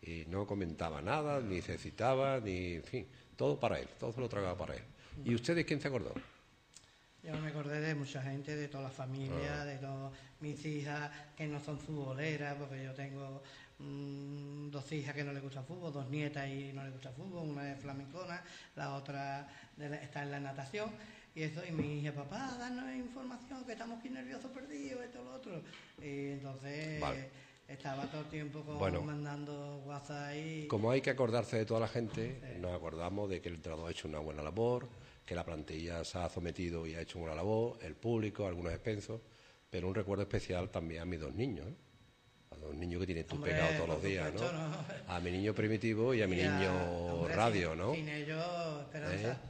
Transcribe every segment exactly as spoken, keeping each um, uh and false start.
y no comentaba nada, ni se citaba, ni, en fin, todo para él, todo se lo tragaba para él. ¿Y ustedes quién se acordó? Yo me acordé de mucha gente, de toda la familia, Ah. de todas mis hijas que no son futboleras, porque yo tengo mmm, dos hijas que no les gusta el fútbol, dos nietas y no les gusta el fútbol, una es flamencona, la otra de la, está en la natación, y eso, y mi hija, papá, danos información, que estamos aquí nerviosos perdidos, esto, lo otro. Y entonces Vale. estaba todo el tiempo con, Bueno, mandando WhatsApp y... como hay que acordarse de toda la gente, Sí. nos acordamos de que el entrenador ha hecho una buena labor, que la plantilla se ha sometido y ha hecho una buena labor, el público, algunos expensos, pero un recuerdo especial también a mis dos niños, ¿eh? A dos niños que tienes tú Hombre, pegado todos por los días, ¿no? supuesto, ¿no? A mi niño Primitivo y a mi Y a- niño hombre, Radio, sin- ¿no? Sin ellos, Esperanza. ¿Eh?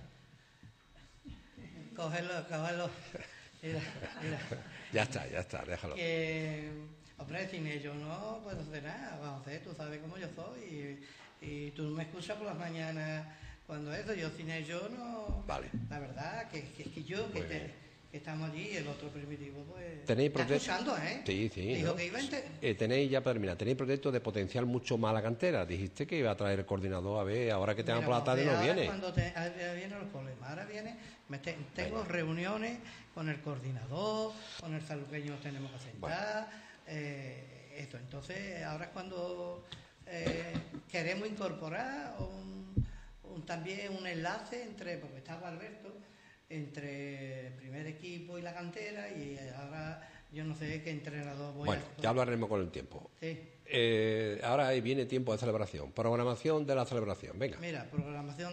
Cogerlo, cogerlo. Mira, mira. Ya está, ya está, déjalo. Que, hombre, sin ellos no puedo hacer nada. Vamos a hacer, tú sabes cómo yo soy. Y, y tú me escuchas por las mañanas cuando eso. Yo sin ellos no. Vale. La verdad, que, que, que yo, que, Muy te- bien. que estamos allí, el otro Primitivo, pues. ¿Tenéis está prote- escuchando, ¿eh? Sí, sí. Dijo ¿no? que iba a ente- Eh, tenéis, ya para terminar, tenéis proyectos de potenciar mucho más la cantera. Dijiste que iba a traer el coordinador, a ver, ahora que te dan Mira, por la tarde vamos a no ver, ahora viene. Cuando te, ahora vienen los problemas, ahora viene, me te- tengo Venga. reuniones con el coordinador, con el saluqueño nos tenemos que sentar, eh, esto. Entonces, ahora es cuando eh, queremos incorporar un, un- también un enlace entre, porque estaba Alberto, entre el primer equipo y la cantera, y ahora yo no sé qué entrenador voy Bueno, a... ya hablaremos con el tiempo. Sí. Eh, ahora ahí viene tiempo de celebración. Programación de la celebración. Venga. Mira, programación